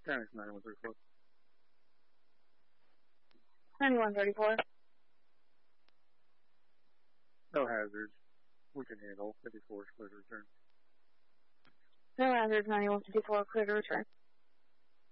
Phoenix 9134. 9134. No hazards. We can handle 54 clear to return. No hazards, 9154, clear to return.